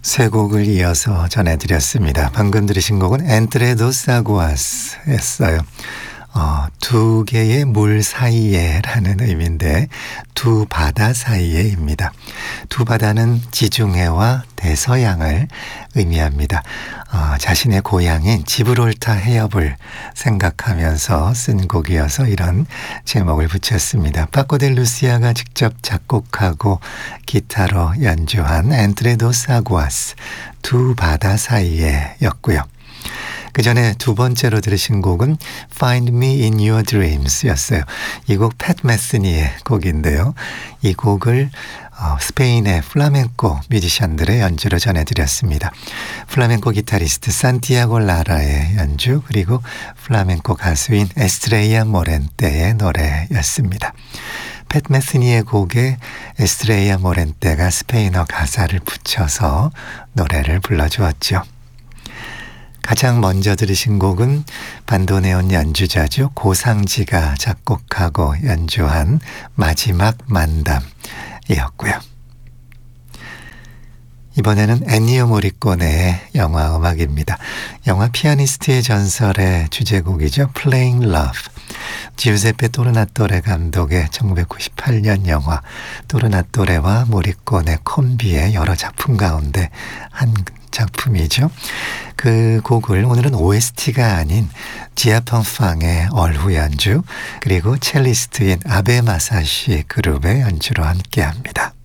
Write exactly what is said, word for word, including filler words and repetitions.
세 곡을 이어서 전해드렸습니다. 방금 들으신 곡은 Entre dos aguas였어요. 어, 두 개의 물 사이에라는 의미인데 두 바다 사이에입니다. 두 바다는 지중해와 대서양을 의미합니다. 어, 자신의 고향인 지브롤타 해협을 생각하면서 쓴 곡이어서 이런 제목을 붙였습니다. 파코 델 루시아가 직접 작곡하고 기타로 연주한 Entre dos aguas, 두 바다 사이에였고요. 그 전에 두 번째로 들으신 곡은 Find Me in Your Dreams 였어요. 이 곡 팻 메스니의 곡인데요. 이 곡을 어, 스페인의 플라멩코 뮤지션들의 연주로 전해드렸습니다. 플라멩코 기타리스트 산티아고 라라의 연주, 그리고 플라멩코 가수인 에스트레이아 모렌테의 노래였습니다. 팻 메스니의 곡에 에스트레이아 모렌테가 스페인어 가사를 붙여서 노래를 불러주었죠. 가장 먼저 들으신 곡은 반도네온 연주자죠. 고상지가 작곡하고 연주한 마지막 만담이었고요. 이번에는 엔니오 모리꼬네의 영화 음악입니다. 영화 피아니스트의 전설의 주제곡이죠. Playing Love. 지우세페 토르나토레 감독의 천구백구십팔 년 영화 토르나토레와 모리꼬네 콤비의 여러 작품 가운데 한 작품이죠. 그 곡을 오늘은 오에스티가 아닌 지아펑팡의 얼후 연주, 그리고 첼리스트인 아베 마사시 그룹의 연주로 함께합니다.